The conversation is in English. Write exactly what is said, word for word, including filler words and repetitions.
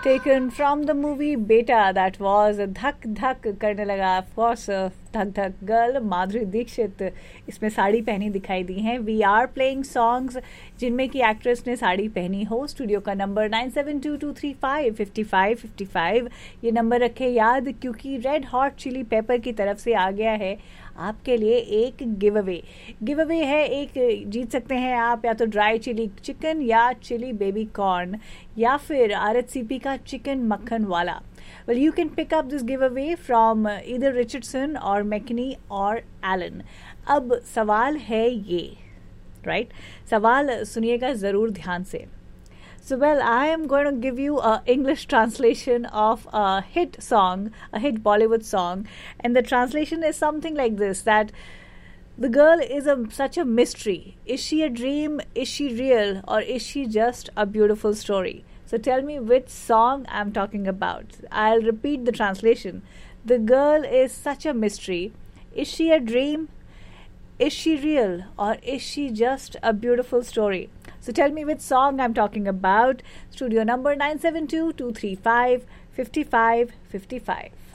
Taken from the movie Beta, that was धक धक करने लगा. Of course, uh, धक धक गर्ल माधुरी दीक्षित इसमें साड़ी पहनी दिखाई दी हैं. वी आर प्लेइंग सॉन्ग्स जिनमें की एक्ट्रेस ने साड़ी पहनी हो. स्टूडियो का number nine seven to to three five fifty five fifty five. ये नंबर रखे याद क्योंकि रेड हॉट चिली पेपर की तरफ से आ गया है आपके लिए एक गिव अवे. गिव अवे है एक, जीत सकते हैं आप या तो ड्राई चिली चिकन या चिली बेबी कॉर्न या फिर आर एच सी पी का चिकन मक्खन वाला. Well, you can pick up this giveaway from uh, either Richardson or McKinney or Allen. अब सवाल है ये, right? सवाल सुनिएगा ज़रूर ध्यान से. So, well, I am going to give you a English translation of a hit song, a hit Bollywood song, and the translation is something like this: that the girl is a such a mystery. Is she a dream? Is she real? Or is she just a beautiful story? So tell me which song I'm talking about. I'll repeat the translation. The girl is such a mystery. Is she a dream? Is she real? Or is she just a beautiful story? So tell me which song I'm talking about. Studio number nine seven two two three five five five five five.